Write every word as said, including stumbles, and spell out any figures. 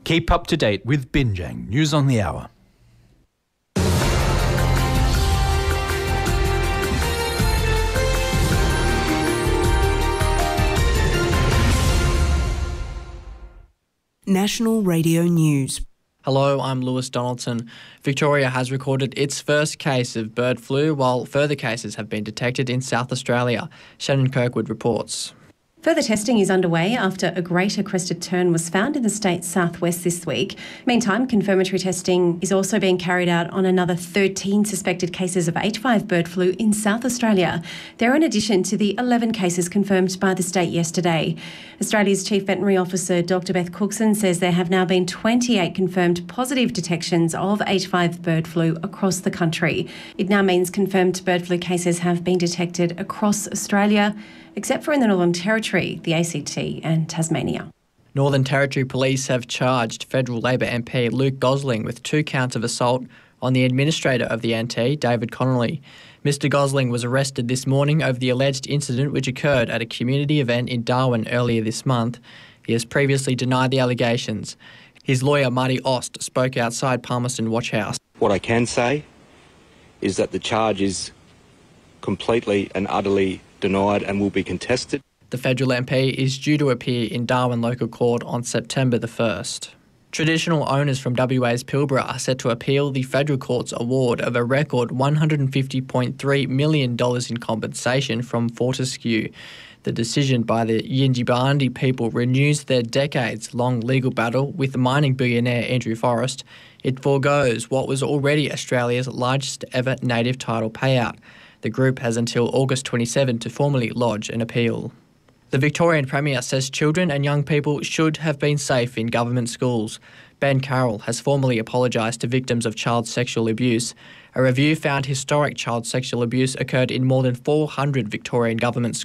Keep up to date with Binjang News on the Hour. National Radio News. Hello, I'm Lewis Donaldson. Victoria has recorded its first case of bird flu, while further cases have been detected in South Australia. Shannon Kirkwood reports. Further testing is underway after a greater crested tern was found in the state's southwest this week. Meantime, confirmatory testing is also being carried out on another thirteen suspected cases of H five bird flu in South Australia. They're in addition to the eleven cases confirmed by the state yesterday. Australia's Chief Veterinary Officer Doctor Beth Cookson says there have now been twenty-eight confirmed positive detections of H five bird flu across the country. It now means confirmed bird flu cases have been detected across Australia, except for in the Northern Territory, the A C T and Tasmania. Northern Territory Police have charged Federal Labor M P Luke Gosling with two counts of assault on the administrator of the N T, David Connolly. Mister Gosling was arrested this morning over the alleged incident which occurred at a community event in Darwin earlier this month. He has previously denied the allegations. His lawyer, Marty Ost, spoke outside Palmerston Watch House. What I can say is that the charge is completely and utterly denied and will be contested. The federal M P is due to appear in Darwin Local Court on September the first. Traditional owners from W A's Pilbara are set to appeal the federal court's award of a record one hundred fifty point three million dollars in compensation from Fortescue. The decision by the Yindjibarndi people renews their decades-long legal battle with mining billionaire Andrew Forrest. It forgoes what was already Australia's largest ever native title payout. The group has until August twenty-seventh to formally lodge an appeal. The Victorian Premier says children and young people should have been safe in government schools. Ben Carroll has formally apologised to victims of child sexual abuse. A review found historic child sexual abuse occurred in more than four hundred Victorian government schools.